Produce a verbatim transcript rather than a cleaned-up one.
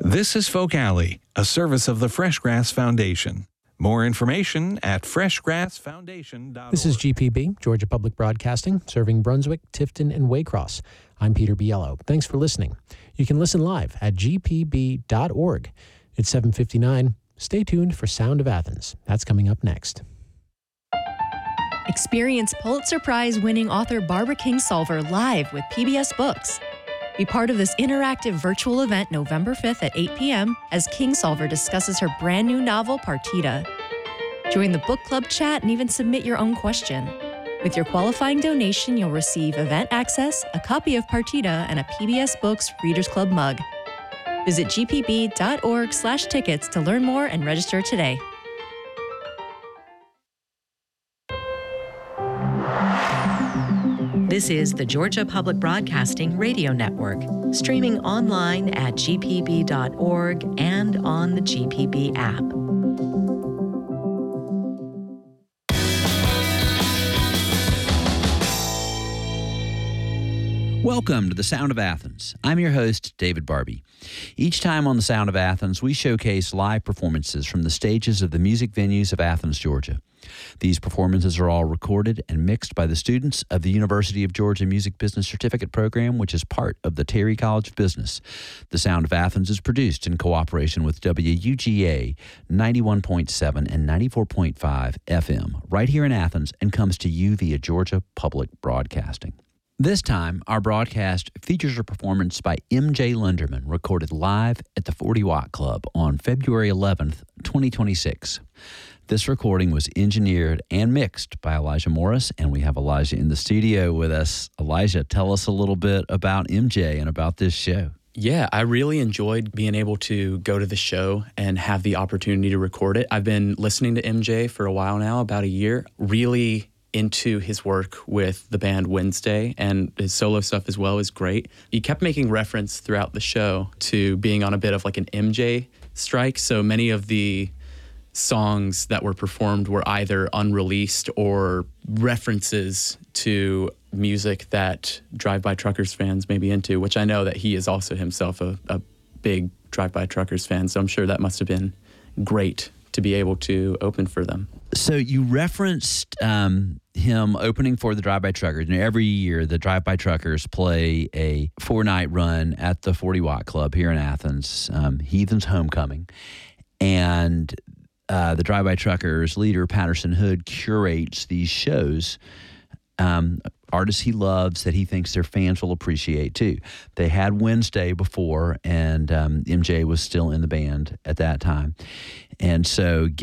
This is Folk Alley, a service of the Fresh Grass Foundation. More information at fresh grass foundation dot org. This is G P B, Georgia Public Broadcasting, serving Brunswick, Tifton, and Waycross. I'm Peter Biello. Thanks for listening. You can listen live at g p b dot org. It's seven fifty-nine. Stay tuned for Sound of Athens. That's coming up next. Experience Pulitzer Prize-winning author Barbara Kingsolver live with P B S Books. Be part of this interactive virtual event November fifth at eight p.m. as Kingsolver discusses her brand new novel, Partita. Join the book club chat and even submit your own question. With your qualifying donation, you'll receive event access, a copy of Partita, and a P B S Books Readers Club mug. Visit g p b dot org slash tickets to learn more and register today. This is the Georgia Public Broadcasting Radio Network, streaming online at g p b dot org and on the G P B app. Welcome to The Sound of Athens. I'm your host, David Barbie. Each time on The Sound of Athens, we showcase live performances from the stages of the music venues of Athens, Georgia. These performances are all recorded and mixed by the students of the University of Georgia Music Business Certificate Program, which is part of the Terry College of Business. The Sound of Athens is produced in cooperation with W U G A ninety-one point seven and ninety-four point five F M right here in Athens and comes to you via Georgia Public Broadcasting. This time, our broadcast features a performance by M J Linderman, recorded live at the forty watt Club on February eleventh, twenty twenty-six. This recording was engineered and mixed by Elijah Morris, and we have Elijah in the studio with us. Elijah, tell us a little bit about M J and about this show. Yeah, I really enjoyed being able to go to the show and have the opportunity to record it. I've been listening to M J for a while now, about a year, really into his work with the band Wednesday, and his solo stuff as well is great. He kept making reference throughout the show to being on a bit of like an M J strike, so many of the songs that were performed were either unreleased or references to music that Drive-By Truckers fans may be into, which I know that he is also himself a, a big Drive-By Truckers fan, so I'm sure that must have been great to be able to open for them. So you referenced um, him opening for the Drive-By Truckers. And every year, the Drive-By Truckers play a four-night run at the forty watt Club here in Athens, um, Heathen's Homecoming. And uh, the Drive-By Truckers leader, Patterson Hood, curates these shows, um, artists he loves that he thinks their fans will appreciate too. They had Wednesday before, and um, M J was still in the band at that time. And so